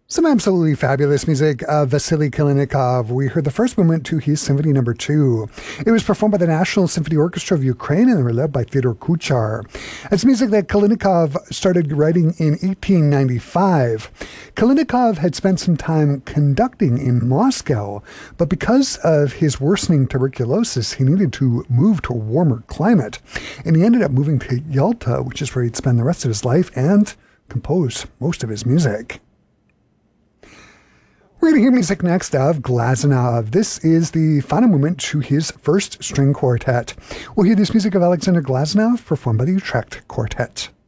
Some absolutely fabulous music of Vasily Kalinikov. We heard the first movement to his Symphony No. 2. It was performed by the National Symphony Orchestra of Ukraine and they were led by Fyodor Kuchar. It's music that Kalinikov started writing in 1895. Kalinikov had spent some time conducting in Moscow, but because of his worsening tuberculosis, he needed to move to a warmer climate. And he ended up moving to Yalta, which is where he'd spend the rest of his life and compose most of his music. We're going to hear music next of Glazunov. This is the final movement to his first string quartet. We'll hear this music of Alexander Glazunov performed by the Utrecht Quartet.